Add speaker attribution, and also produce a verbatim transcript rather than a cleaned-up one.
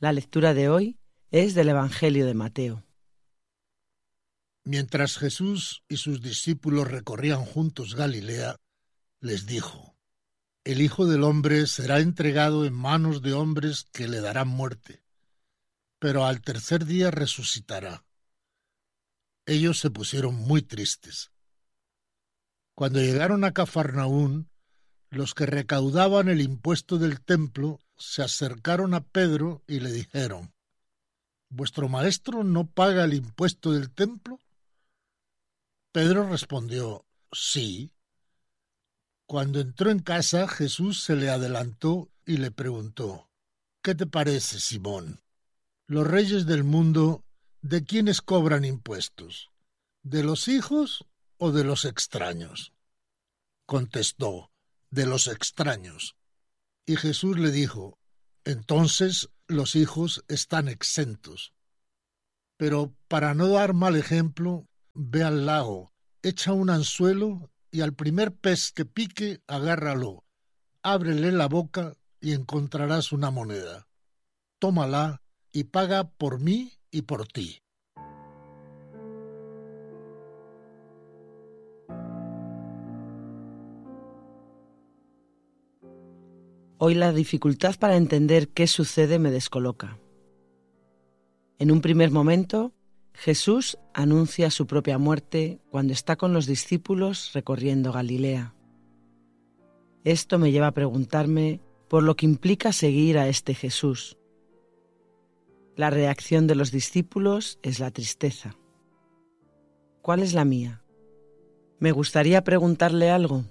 Speaker 1: La lectura de hoy es del Evangelio de Mateo.
Speaker 2: Mientras Jesús y sus discípulos recorrían juntos Galilea, les dijo: El Hijo del Hombre será entregado en manos de hombres que le darán muerte, pero al tercer día resucitará. Ellos se pusieron muy tristes. Cuando llegaron a Cafarnaún, los que recaudaban el impuesto del templo se acercaron a Pedro y le dijeron: ¿Vuestro maestro no paga el impuesto del templo? Pedro respondió: Sí. Cuando entró en casa, Jesús se le adelantó y le preguntó: ¿Qué te parece, Simón? Los reyes del mundo, ¿de quiénes cobran impuestos? ¿De los hijos o de los extraños? Contestó: de los extraños. Y Jesús le dijo: Entonces los hijos están exentos. Pero para no dar mal ejemplo, ve al lago, echa un anzuelo y al primer pez que pique, agárralo, ábrele la boca y encontrarás una moneda. Tómala y paga por mí y por ti.
Speaker 1: Hoy la dificultad para entender qué sucede me descoloca. En un primer momento, Jesús anuncia su propia muerte cuando está con los discípulos recorriendo Galilea. Esto me lleva a preguntarme por lo que implica seguir a este Jesús. La reacción de los discípulos es la tristeza. ¿Cuál es la mía? Me gustaría preguntarle algo.